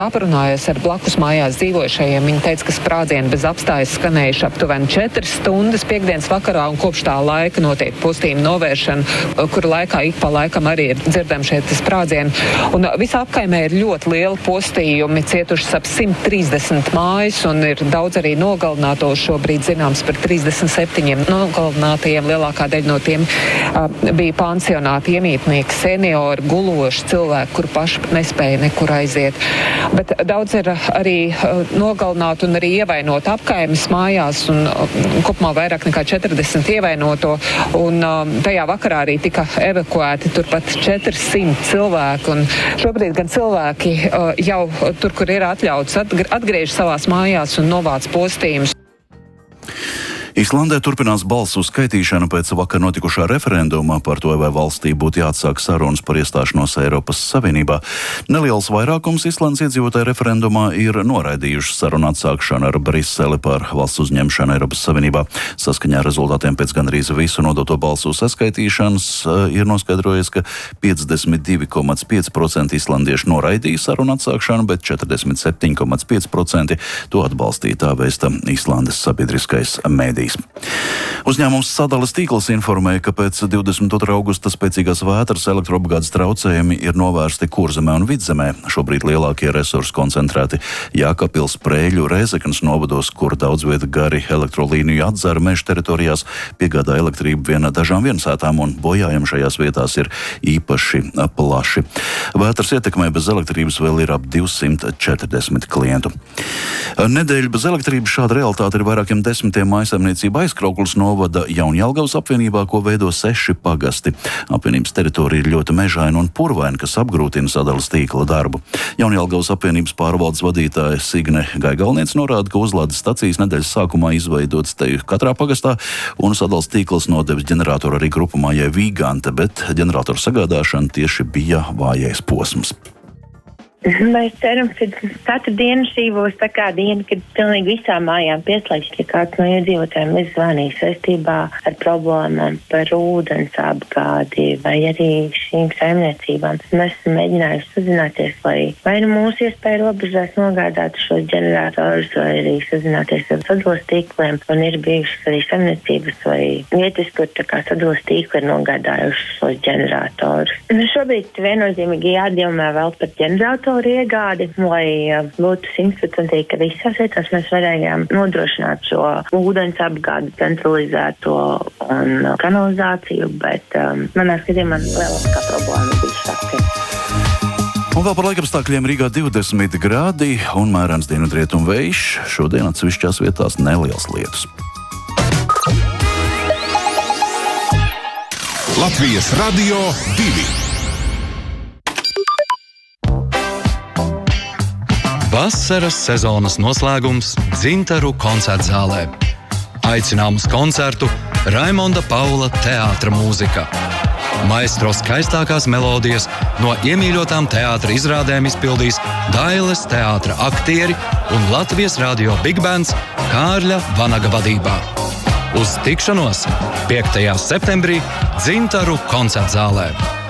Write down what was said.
Aprunājos ar blakus mājās dzīvojušajiem. Viņi teica, ka sprādzieni bez apstājas skanējuši aptuveni 4 stundas piekdienas vakarā, un kopš tā laika notiek postījumu novēršana, kura laikā ik pa laikam arī ir dzirdami šie sprādzieni. Un visā apkaimē ir ļoti lieli postījumi, cietušas ap 130 mājas, un ir daudz arī nogalināto. Šobrīd zināms par 37 nogalinātajiem. Lielākā daļa no tiem bija pansionāti iemītnieki, seniori, guloši cilvēki, kuri paši nespēja nekur aiziet. Bet daudz ir arī nogalināti un arī ievainoti apkaimes mājās, un kopumā vairāk nekā 40 ievainoto. Un tajā vakarā arī tika evakuēti turpat 400 cilvēki. Un šobrīd gan cilvēki jau tur, kur ir atļauts, atgriež savās mājās un novāc postījumus. Islandē turpinās balsu skaitīšana pēc vakar notikušā referenduma par to, vai valstī būtu jāatsāk sarunas par iestāšanos Eiropas Savienībā. Neliels vairākums Islandes iedzīvotāju referendumā ir noraidījuši sarunu atsākšanu ar Briseli par valsts uzņemšanu Eiropas Savienībā. Saskaņā ar rezultātiem pēc gandrīz visu nodoto balsu saskaitīšanas ir noskaidrojies, ka 52,5% islandiešu noraidīja sarunu atsākšanu, bet 47,5% to atbalstīja, tā vēsta Islandes sabiedriskais mēdījis. Uzņēmums Sadales tīkls informēja, ka pēc 22. augusta spēcīgās vētras elektroapgādes traucējumi ir novērsti Kurzemē un Vidzemē. Šobrīd lielākie resursi koncentrēti Jēkabpils, Preiļu, Rēzeknes novados, kur daudz vieta gari elektrolīniju atzara meža teritorijās, piegādā elektrību vien dažām viensētām, un bojājumi šajās vietās ir īpaši plaši. Vētras ietekmē bez elektrības vēl ir ap 240 klientu. Nedēļa bez elektrības šāda realitāte ir vairākiem desmitiem mājsaimniecību Aizkraukles novada Jaunjelgavas apvienībā, ko veido 6 pagasti. Apvienības teritorija ir ļoti mežaina un purvaina, kas apgrūtina Sadales tīkla darbu. Jaunjelgavas apvienības pārvaldes vadītāja Signe Gaigalniece norāda, ka uzlādes stacijas nedēļas sākumā izveidotas te katrā pagastā, un Sadales tīkls nodevis ģeneratoru arī grupamājai Vīgante, bet ģeneratoru sagādāšana tieši bija vājais posms. Mēs ceram, ka katru dienu šī būs tā kā diena, kad pilnīgi visām mājām pieslēgts, ja kāds no iedzīvotājiem izzvanīs saistībā ar problēmām par ūdens apgādi vai arī šīm saimniecībām. Mēs esam mēģinājuši sazināties, vai nu mūsu iespēja robežās nogādāt šos ģeneratorus, vai arī sazināties ar Sadales tīkliem, un ir bijušas arī saimniecības vai vietas, kur tā kā Sadales tīkli ir nogādājuši šos ģeneratorus. Šobrīd viennozīmīgi jādomā vēl par ģeneratoru iegādi, lai būtu 100%, ka visās vietās mēs varējām nodrošināt šo ūdens apgādi, centralizēto un kanalizāciju, bet manā skatījumā lielākā problēma bija šāds. Un vēl par laikapstākļiem Rīgā 20 grādi un mērens dienvidrietumu vējš. Šodien atsevišķās vietās neliels lietus. Latvijas Radio 2. Vasaras sezonas noslēgums Dzintaru koncertzālē. Aicinām uz koncertu Raimonda Paula teātra mūzika. Maestro skaistākās melodijas no iemīļotām teātra izrādēm izpildīs Dailes teātra aktieri un Latvijas radio Big Bands Kārļa Vanaga vadībā. Uz tikšanos 5. septembrī Dzintaru koncertzālē.